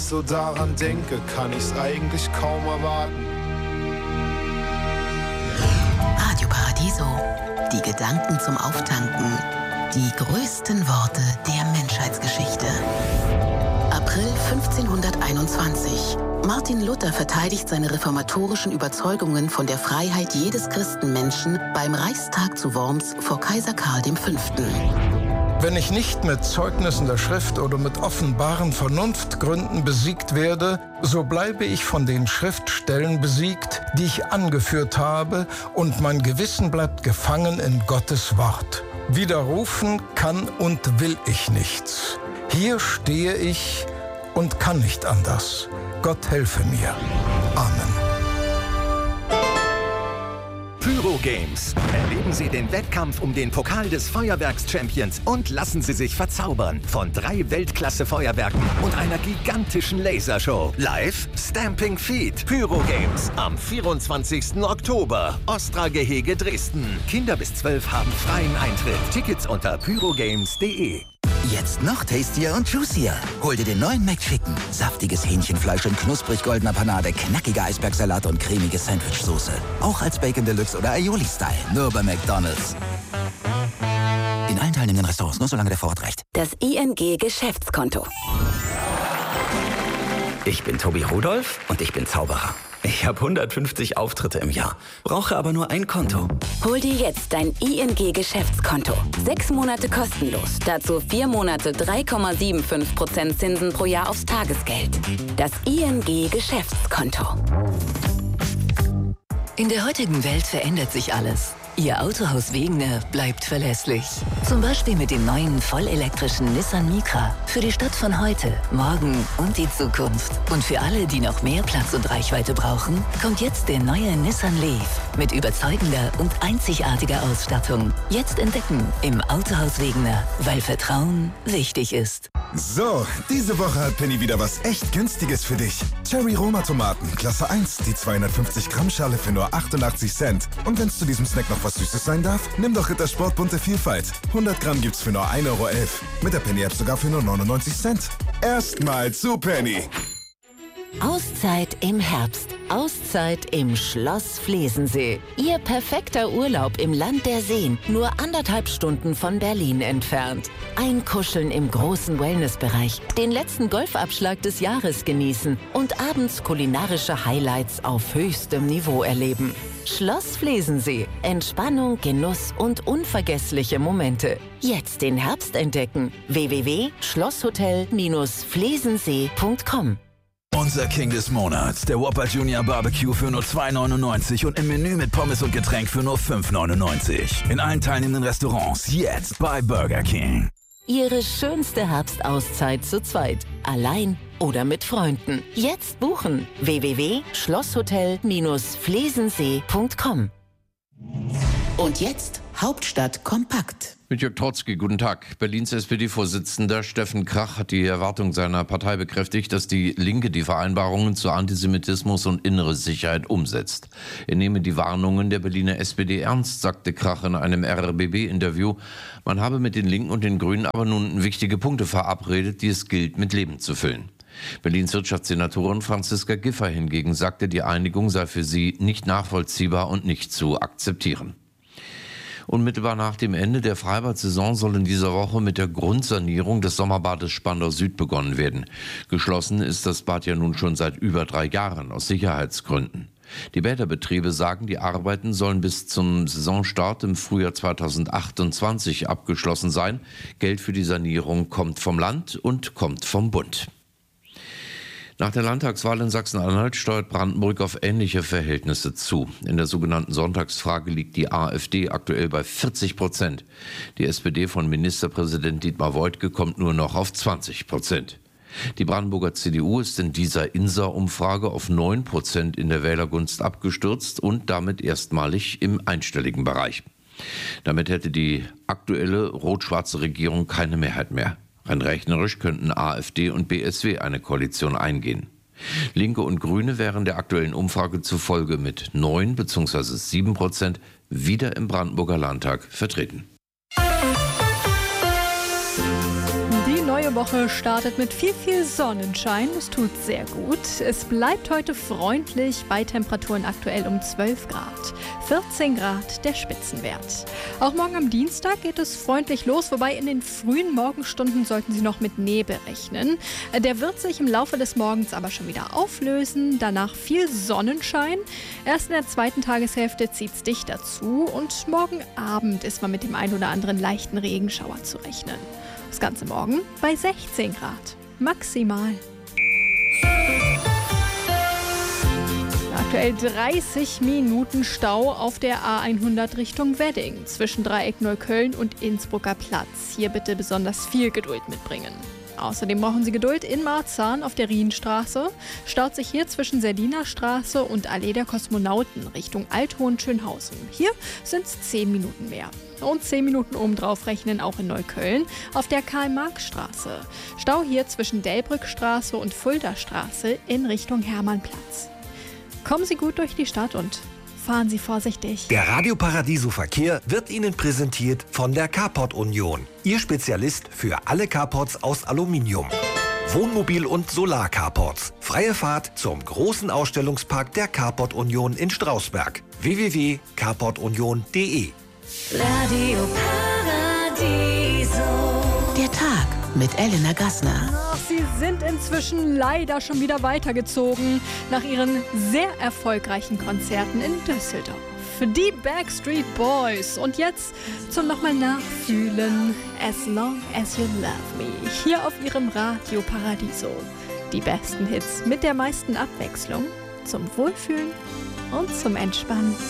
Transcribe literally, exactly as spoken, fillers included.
so daran denke, kann ich's eigentlich kaum erwarten. Radio Paradiso. Die Gedanken zum Auftanken. Die größten Worte der Menschheitsgeschichte. April fünfzehnhunderteinundzwanzig. Martin Luther verteidigt seine reformatorischen Überzeugungen von der Freiheit jedes Christenmenschen beim Reichstag zu Worms vor Kaiser Karl der Fünfte. Wenn ich nicht mit Zeugnissen der Schrift oder mit offenbaren Vernunftgründen besiegt werde, so bleibe ich von den Schriftstellen besiegt, die ich angeführt habe, und mein Gewissen bleibt gefangen in Gottes Wort. Widerrufen kann und will ich nichts. Hier stehe ich und kann nicht anders. Gott helfe mir. Amen. Pyro Games. Erleben Sie den Wettkampf um den Pokal des Feuerwerks-Champions und lassen Sie sich verzaubern von drei Weltklasse-Feuerwerken und einer gigantischen Lasershow. Live Stamping Feet. Pyro Games am vierundzwanzigsten Oktober. Ostra Gehege Dresden. Kinder bis zwölf haben freien Eintritt. Tickets unter pyrogames punkt de. Jetzt noch tastier und juicier. Hol dir den neuen McChicken. Saftiges Hähnchenfleisch in knusprig goldener Panade, knackiger Eisbergsalat und cremige Sandwichsoße. Auch als Bacon Deluxe oder Aioli-Style. Nur bei McDonald's. In allen teilnehmenden Restaurants, nur solange der Vorrat reicht. Das I N G-Geschäftskonto. Ich bin Tobi Rudolph und ich bin Zauberer. Ich habe hundertfünfzig Auftritte im Jahr, brauche aber nur ein Konto. Hol dir jetzt dein I N G-Geschäftskonto. Sechs Monate kostenlos. Dazu vier Monate drei Komma fünfundsiebzig Prozent Zinsen pro Jahr aufs Tagesgeld. Das I N G-Geschäftskonto. In der heutigen Welt verändert sich alles. Ihr Autohaus Wegener bleibt verlässlich. Zum Beispiel mit dem neuen vollelektrischen Nissan Micra. Für die Stadt von heute, morgen und die Zukunft. Und für alle, die noch mehr Platz und Reichweite brauchen, kommt jetzt der neue Nissan Leaf. Mit überzeugender und einzigartiger Ausstattung. Jetzt entdecken im Autohaus Wegener, weil Vertrauen wichtig ist. So, diese Woche hat Penny wieder was echt Günstiges für dich. Cherry Roma Tomaten, Klasse eins, die zweihundertfünfzig Gramm Schale für nur achtundachtzig Cent. Und wenn es zu diesem Snack noch was Süßes sein darf, nimm doch Rittersport bunte Vielfalt. hundert Gramm gibt's für nur ein Euro elf. Mit der Penny-App sogar für nur neunundneunzig Cent. Erstmal zu Penny. Auszeit im Herbst. Auszeit im Schloss Flesensee. Ihr perfekter Urlaub im Land der Seen. Nur anderthalb Stunden von Berlin entfernt. Einkuscheln im großen Wellnessbereich. Den letzten Golfabschlag des Jahres genießen. Und abends kulinarische Highlights auf höchstem Niveau erleben. Schloss Flesensee. Entspannung, Genuss und unvergessliche Momente. Jetzt den Herbst entdecken. w w w punkt schlosshotel flesensee punkt com. Unser King des Monats, der Whopper Junior Barbecue für nur zwei neunundneunzig und im Menü mit Pommes und Getränk für nur fünf neunundneunzig. In allen teilnehmenden Restaurants, jetzt bei Burger King. Ihre schönste Herbstauszeit zu zweit, allein oder mit Freunden. Jetzt buchen. w w w punkt schlosshotel flesensee punkt com. Und jetzt Hauptstadt kompakt. Mit Jörg Trotzki, guten Tag. Berlins S P D-Vorsitzender Steffen Krach hat die Erwartung seiner Partei bekräftigt, dass die Linke die Vereinbarungen zu Antisemitismus und innere Sicherheit umsetzt. Er nehme die Warnungen der Berliner S P D ernst, sagte Krach in einem R R B B-Interview. Man habe mit den Linken und den Grünen aber nun wichtige Punkte verabredet, die es gilt, mit Leben zu füllen. Berlins Wirtschaftssenatorin Franziska Giffey hingegen sagte, die Einigung sei für sie nicht nachvollziehbar und nicht zu akzeptieren. Unmittelbar nach dem Ende der Freibad-Saison soll in dieser Woche mit der Grundsanierung des Sommerbades Spandau Süd begonnen werden. Geschlossen ist das Bad ja nun schon seit über drei Jahren aus Sicherheitsgründen. Die Bäderbetriebe sagen, die Arbeiten sollen bis zum Saisonstart im Frühjahr zweitausendachtundzwanzig abgeschlossen sein. Geld für die Sanierung kommt vom Land und kommt vom Bund. Nach der Landtagswahl in Sachsen-Anhalt steuert Brandenburg auf ähnliche Verhältnisse zu. In der sogenannten Sonntagsfrage liegt die AfD aktuell bei vierzig Prozent. Die S P D von Ministerpräsident Dietmar Woidke kommt nur noch auf zwanzig Prozent. Die Brandenburger C D U ist in dieser I N S A-Umfrage auf neun Prozent in der Wählergunst abgestürzt und damit erstmalig im einstelligen Bereich. Damit hätte die aktuelle rot-schwarze Regierung keine Mehrheit mehr. Rein rechnerisch könnten AfD und B S W eine Koalition eingehen. Linke und Grüne wären der aktuellen Umfrage zufolge mit neun bzw. sieben Prozent wieder im Brandenburger Landtag vertreten. Die neue Woche startet mit viel, viel Sonnenschein. Das tut sehr gut. Es bleibt heute freundlich bei Temperaturen aktuell um zwölf Grad. vierzehn Grad der Spitzenwert. Auch morgen am Dienstag geht es freundlich los, wobei in den frühen Morgenstunden sollten Sie noch mit Nebel rechnen. Der wird sich im Laufe des Morgens aber schon wieder auflösen. Danach viel Sonnenschein. Erst in der zweiten Tageshälfte zieht es dichter zu und morgen Abend ist man mit dem ein oder anderen leichten Regenschauer zu rechnen. Das Ganze morgen bei sechzehn Grad. Maximal. Aktuell dreißig Minuten Stau auf der A hundert Richtung Wedding zwischen Dreieck Neukölln und Innsbrucker Platz. Hier bitte besonders viel Geduld mitbringen. Außerdem brauchen Sie Geduld in Marzahn auf der Rienstraße. Staut sich hier zwischen Serdiner Straße und Allee der Kosmonauten Richtung Althohenschönhausen. Hier sind es zehn Minuten mehr. Und zehn Minuten obendrauf rechnen auch in Neukölln auf der Karl-Marx-Straße. Stau hier zwischen Delbrückstraße und Fuldastraße in Richtung Hermannplatz. Kommen Sie gut durch die Stadt und fahren Sie vorsichtig. Der Radio Paradiso Verkehr wird Ihnen präsentiert von der Carport Union. Ihr Spezialist für alle Carports aus Aluminium. Wohnmobil- und Solar-Carports. Freie Fahrt zum großen Ausstellungspark der Carport Union in Strausberg. w w w punkt carport union punkt d e Radio Paradiso. Der Tag mit Elena Gassner. Ach, sie sind inzwischen leider schon wieder weitergezogen nach ihren sehr erfolgreichen Konzerten in Düsseldorf. Die Backstreet Boys. Und jetzt zum nochmal Nachfühlen. As Long As You Love Me. Hier auf ihrem Radio Paradiso. Die besten Hits mit der meisten Abwechslung zum Wohlfühlen und zum Entspannen.